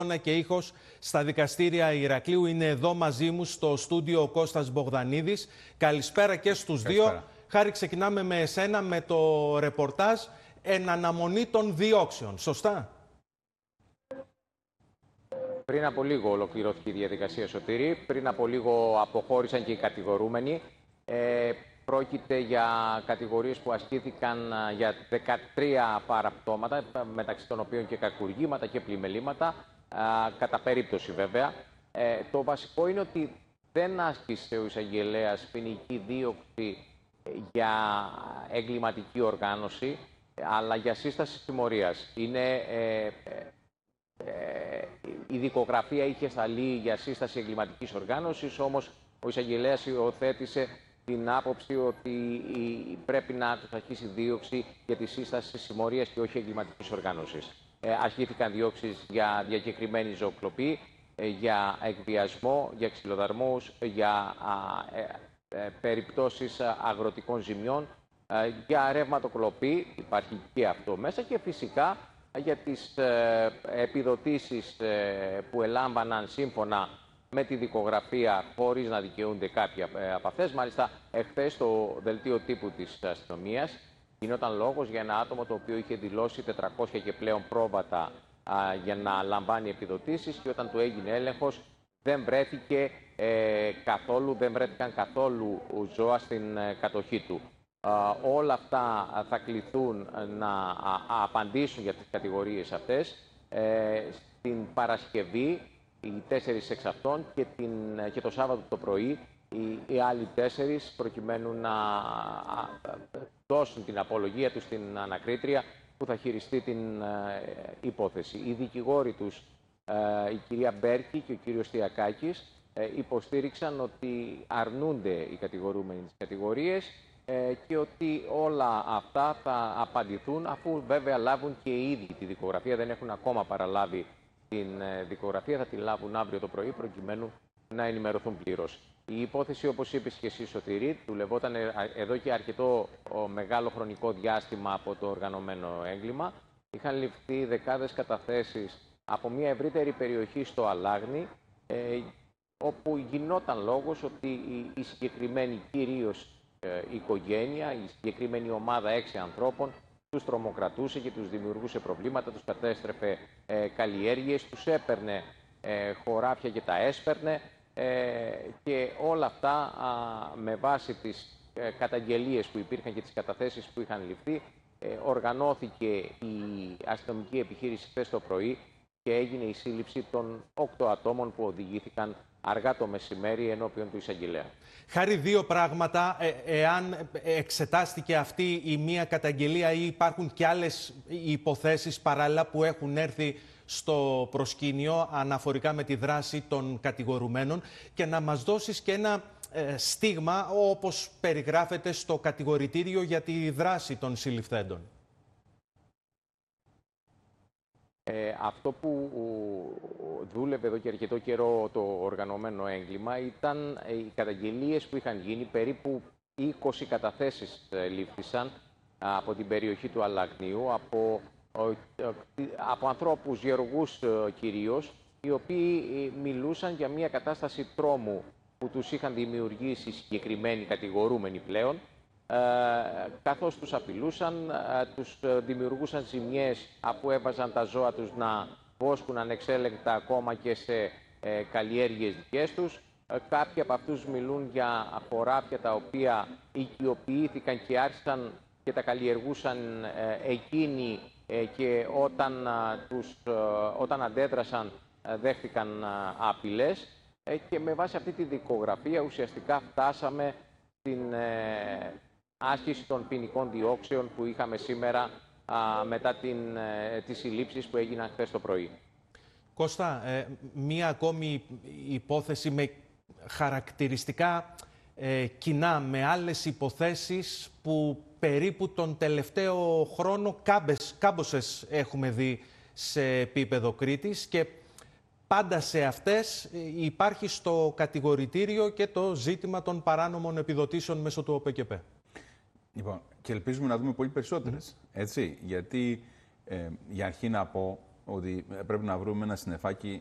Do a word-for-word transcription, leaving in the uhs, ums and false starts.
και ήχος στα δικαστήρια Ηρακλείου. Είναι εδώ μαζί μου στο στούντιο ο Κώστας Μπογδανίδης. Καλησπέρα και στους Καλησπέρα. δύο. Χάρη, ξεκινάμε με εσένα με το ρεπορτάζ εν αναμονή των διώξεων. Σωστά? Πριν από λίγο ολοκληρώθηκε η διαδικασία, Σωτήρη. Πριν από λίγο αποχώρησαν και οι κατηγορούμενοι. Ε, πρόκειται για κατηγορίες που ασκήθηκαν για δεκατρία παραπτώματα, μεταξύ των οποίων και κακουργήματα και πλημελήματα, κατά περίπτωση βέβαια. Ε, το βασικό είναι ότι δεν άσκησε ο εισαγγελέας ποινική δίωξη για εγκληματική οργάνωση, αλλά για σύσταση συμμορίας. Είναι... Ε, Ε, η δικογραφία είχε σταλεί για σύσταση εγκληματικής οργάνωσης, όμως ο εισαγγελέας υιοθέτησε την άποψη ότι πρέπει να τους αρχίσει δίωξη για τη σύσταση συμμορίας και όχι εγκληματικής οργάνωσης. Ε, αρχήθηκαν διώξεις για διακεκριμένη ζωοκλοπή, ε, για εκβιασμό, για ξυλοδαρμούς, για α, ε, ε, περιπτώσεις αγροτικών ζημιών, ε, για ρευματοκλοπή, υπάρχει και αυτό μέσα, και φυσικά για τις ε, επιδοτήσεις ε, που ελάμβαναν σύμφωνα με τη δικογραφία χωρίς να δικαιούνται κάποια ε, από αυτές. Μάλιστα, εχθές στο δελτίο τύπου της αστυνομίας γινόταν λόγος για ένα άτομο το οποίο είχε δηλώσει τετρακόσια και πλέον πρόβατα α, για να λαμβάνει επιδοτήσεις, και όταν του έγινε έλεγχος δεν βρέθηκε ε, καθόλου, δεν βρέθηκαν καθόλου ζώα στην ε, κατοχή του. Uh, όλα αυτά θα κληθούν να α, απαντήσουν για τις κατηγορίες αυτές ε, στην Παρασκευή, οι τέσσερις εξ αυτών, και, την, και το Σάββατο το πρωί οι, οι άλλοι τέσσερις, προκειμένου να α, δώσουν την απολογία τους στην ανακρίτρια που θα χειριστεί την ε, υπόθεση. Οι δικηγόροι τους, ε, η κυρία Μπέρκη και ο κύριος Τιακάκης, ε, υποστήριξαν ότι αρνούνται οι κατηγορούμενοι τις κατηγορίες και ότι όλα αυτά θα απαντηθούν, αφού βέβαια λάβουν και οι ίδιοι τη δικογραφία. Δεν έχουν ακόμα παραλάβει την δικογραφία, θα την λάβουν αύριο το πρωί προκειμένου να ενημερωθούν πλήρως. Η υπόθεση, όπως είπες και εσύ, Σωτηρή, δουλευόταν εδώ και αρκετό μεγάλο χρονικό διάστημα από το οργανωμένο έγκλημα. Είχαν ληφθεί δεκάδες καταθέσεις από μια ευρύτερη περιοχή στο Αλάγνη, όπου γινόταν λόγος ότι η συγκεκριμένη κυρίως η οικογένεια, η συγκεκριμένη ομάδα έξι ανθρώπων, τους τρομοκρατούσε και τους δημιουργούσε προβλήματα, τους κατέστρεφε ε, καλλιέργειες, τους έπαιρνε ε, χωράφια και τα έσπαιρνε, ε, και όλα αυτά α, με βάση τις ε, καταγγελίες που υπήρχαν και τις καταθέσεις που είχαν ληφθεί, ε, οργανώθηκε η αστυνομική επιχείρηση χθες το πρωί και έγινε η σύλληψη των οκτώ ατόμων που οδηγήθηκαν αργά το μεσημέρι ενώπιον του εισαγγελέα. Χάρη, δύο πράγματα. Ε, εάν εξετάστηκε αυτή η μία καταγγελία ή υπάρχουν και άλλες υποθέσεις παράλληλα που έχουν έρθει στο προσκήνιο αναφορικά με τη δράση των κατηγορουμένων, και να μας δώσεις και ένα ε, στίγμα όπως περιγράφεται στο κατηγορητήριο για τη δράση των συλληφθέντων. Ε, αυτό που δούλευε εδώ και αρκετό καιρό το οργανωμένο έγκλημα ήταν οι καταγγελίες που είχαν γίνει. Περίπου είκοσι καταθέσεις λήφθησαν από την περιοχή του Αλαγνίου, από, από ανθρώπους γεωργούς κυρίως, οι οποίοι μιλούσαν για μια κατάσταση τρόμου που τους είχαν δημιουργήσει συγκεκριμένοι κατηγορούμενοι πλέον, Ε, καθώς τους απειλούσαν, ε, τους δημιουργούσαν ζημιές που έβαζαν τα ζώα τους να βόσκουν ανεξέλεγκτα ακόμα και σε ε, καλλιέργειες δικές τους. Ε, κάποιοι από αυτούς μιλούν για χωράφια τα οποία οικειοποιήθηκαν και άρχισαν και τα καλλιεργούσαν ε, εκείνοι, ε, και όταν, ε, τους, ε, όταν αντέδρασαν ε, δέχτηκαν ε, απειλές, ε, και με βάση αυτή τη δικογραφία ουσιαστικά φτάσαμε στην ε, άσκηση των ποινικών διώξεων που είχαμε σήμερα α, μετά την, ε, τις συλλήψεις που έγιναν χθες το πρωί. Κώστα, ε, μία ακόμη υπόθεση με χαρακτηριστικά ε, κοινά με άλλες υποθέσεις που περίπου τον τελευταίο χρόνο κάμπες, κάμποσες έχουμε δει σε επίπεδο Κρήτης, και πάντα σε αυτές υπάρχει στο κατηγορητήριο και το ζήτημα των παράνομων επιδοτήσεων μέσω του ΟΠΕΚΕΠ. Λοιπόν, και ελπίζουμε να δούμε πολύ περισσότερες, mm. έτσι, γιατί ε, για αρχή να πω ότι πρέπει να βρούμε ένα συννεφάκι